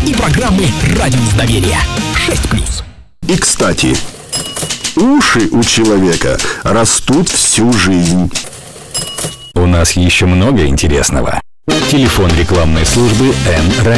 и программы «Радиус доверия». 6+. И, кстати, уши у человека растут всю жизнь. У нас еще много интересного. Телефон рекламной службы Н-Радио.